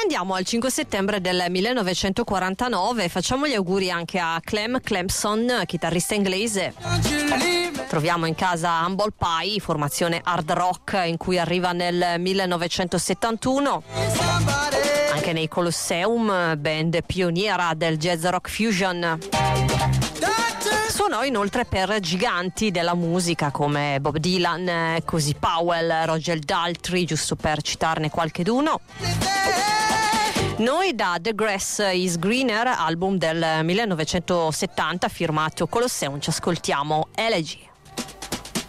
andiamo al 5 settembre del 1949, facciamo gli auguri anche a Clem Clemson, chitarrista inglese. Troviamo in casa Humble Pie, formazione hard rock in cui arriva nel 1971. Anche nei Colosseum, band pioniera del jazz rock fusion. Suonò inoltre per giganti della musica come Bob Dylan, Cozy Powell, Roger Daltrey, giusto per citarne qualcheduno. Noi da The Grass is Greener, album del 1970 firmato Colosseum, ci ascoltiamo Elegy.